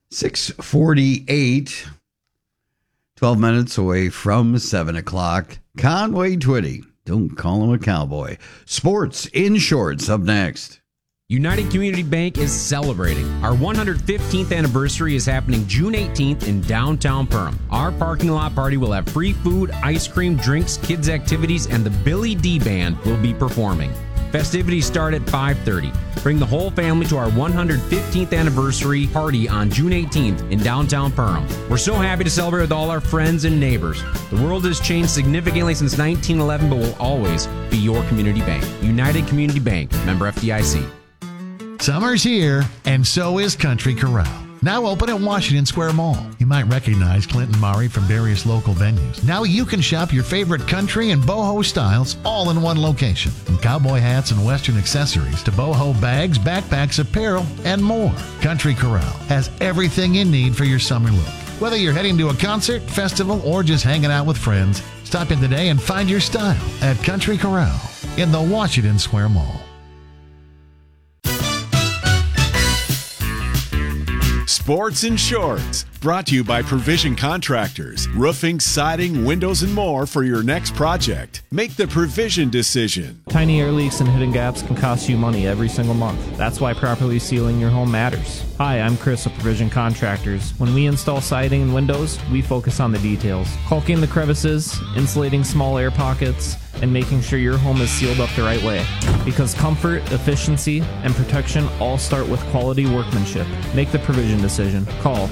6:48, 12 minutes away from 7 o'clock. Conway Twitty, don't call him a cowboy. Sports in shorts up next. United Community Bank is celebrating. Our 115th anniversary is happening June 18th in downtown Perham. Our parking lot party will have free food, ice cream, drinks, kids' activities, and the Billy D Band will be performing. Festivities start at 5:30. Bring the whole family to our 115th anniversary party on June 18th in downtown Perham. We're so happy to celebrate with all our friends and neighbors. The world has changed significantly since 1911, but will always be your community bank. United Community Bank, member FDIC. Summer's here, and so is Country Corral. Now open at Washington Square Mall. You might recognize Clinton Murray from various local venues. Now you can shop your favorite country and boho styles all in one location. From cowboy hats and western accessories to boho bags, backpacks, apparel, and more. Country Corral has everything you need for your summer look. Whether you're heading to a concert, festival, or just hanging out with friends, stop in today and find your style at Country Corral in the Washington Square Mall. Sports in Shorts, brought to you by Provision Contractors. Roofing, siding, windows, and more for your next project. Make the Provision decision. Tiny air leaks and hidden gaps can cost you money every single month. That's why properly sealing your home matters. Hi, I'm Chris of Provision Contractors. When we install siding and windows, we focus on the details. Caulking the crevices, insulating small air pockets, and making sure your home is sealed up the right way. Because comfort, efficiency, and protection all start with quality workmanship. Make the Provision decision. Call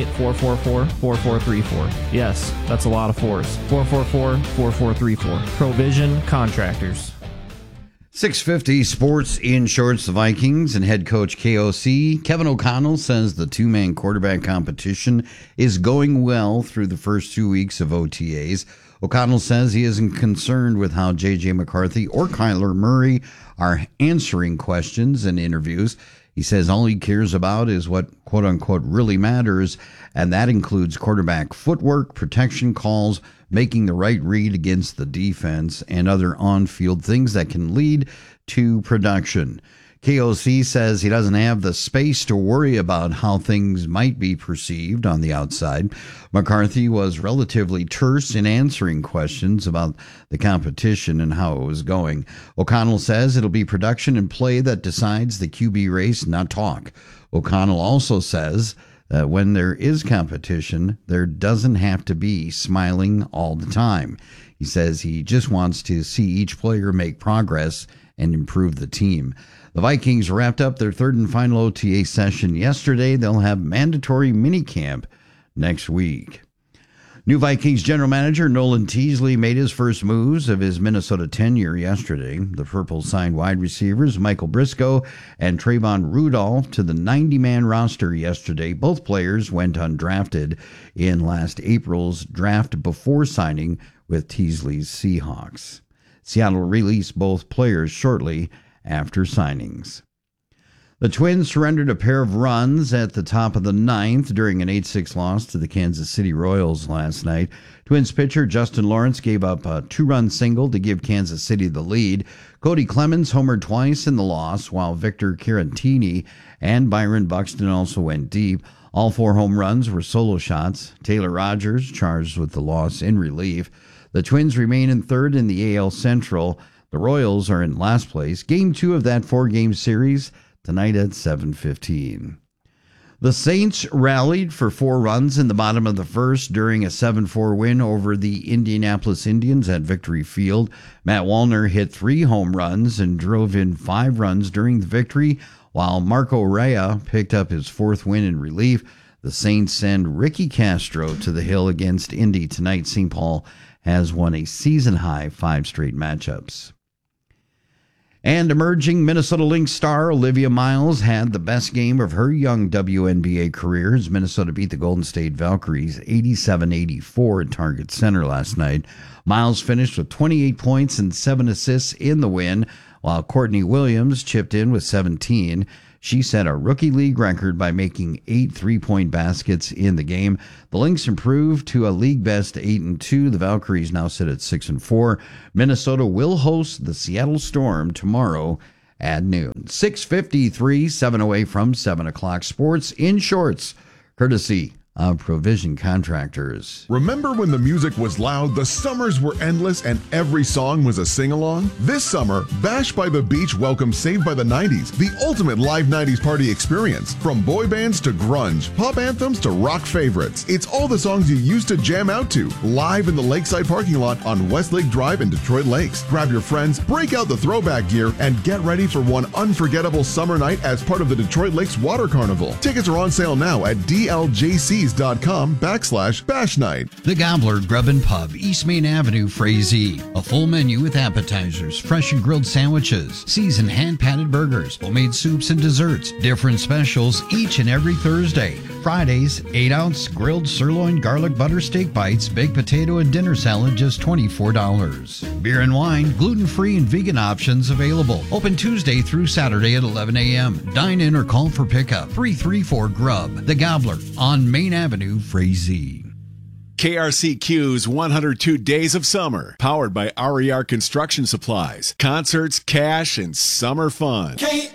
218-444-4434. Yes, that's a lot of fours. 444-4434. Provision Contractors. 6:50 Sports in Shorts. The Vikings and head coach KOC Kevin O'Connell says the two-man quarterback competition is going well through the first 2 weeks of OTAs. O'Connell says he isn't concerned with how J.J. McCarthy or Kyler Murray are answering questions in interviews. He says all he cares about is what, quote-unquote, really matters, and that includes quarterback footwork, protection calls, making the right read against the defense, and other on-field things that can lead to production. KOC says he doesn't have the space to worry about how things might be perceived on the outside. McCarthy was relatively terse in answering questions about the competition and how it was going. O'Connell says it'll be production and play that decides the QB race, not talk. O'Connell also says that when there is competition, there doesn't have to be smiling all the time. He says he just wants to see each player make progress and improve the team. The Vikings wrapped up their third and final OTA session yesterday. They'll have mandatory minicamp next week. New Vikings general manager Nolan Teasley made his first moves of his Minnesota tenure yesterday. The Purple signed wide receivers Michael Briscoe and Trayvon Rudolph to the 90-man roster yesterday. Both players went undrafted in last April's draft before signing with Teasley's Seahawks. Seattle released both players shortly after signings. The Twins surrendered a pair of runs at the top of the ninth during an 8-6 loss to the Kansas City Royals last night. Twins pitcher Justin Lawrence gave up a 2-run single to give Kansas City the lead. Cody Clemens homered twice in the loss, while Victor Caratini and Byron Buxton also went deep. All 4 home runs were solo shots. Taylor Rogers charged with the loss in relief. The Twins remain in third in the AL Central. The Royals are in last place. Game 2 of that 4-game series tonight at 7:15. The Saints rallied for 4 runs in the bottom of the first during a 7-4 win over the Indianapolis Indians at Victory Field. Matt Wallner hit 3 home runs and drove in 5 runs during the victory, while Marco Raya picked up his 4th win in relief. The Saints send Ricky Castro to the hill against Indy tonight. St. Paul has won a season-high 5 straight matchups. And emerging Minnesota Lynx star Olivia Miles had the best game of her young WNBA career as Minnesota beat the Golden State Valkyries 87-84 at Target Center last night. Miles finished with 28 points and 7 assists in the win, while Courtney Williams chipped in with 17. She set a rookie league record by making 8 3-point baskets in the game. The Lynx improved to a league best 8-2. The Valkyries now sit at 6-4. Minnesota will host the Seattle Storm tomorrow at noon. 6:53, 7 away from 7 o'clock. Sports in Shorts courtesy of Provision Contractors. Remember when the music was loud, the summers were endless, and every song was a sing-along? This summer, Bash by the Beach welcomes Saved by the 90s, the ultimate live 90s party experience. From boy bands to grunge, pop anthems to rock favorites. It's all the songs you used to jam out to, live in the Lakeside parking lot on Westlake Drive in Detroit Lakes. Grab your friends, break out the throwback gear, and get ready for one unforgettable summer night as part of the Detroit Lakes Water Carnival. Tickets are on sale now at dljcs.com/Bash Night. The Gobbler Grub and Pub, East Main Avenue, Frazee. A full menu with appetizers, fresh and grilled sandwiches, seasoned hand-patted burgers, homemade soups and desserts. Different specials each and every Thursday. Fridays, 8-ounce grilled sirloin garlic butter steak bites, baked potato and dinner salad, just $24. Beer and wine, gluten-free and vegan options available. Open Tuesday through Saturday at 11 a.m. Dine in or call for pickup. 334-GRUB. The Gobbler on Main Avenue, Frazee. KRCQ's 102 Days of Summer, powered by RER Construction Supplies. Concerts, cash, and summer fun.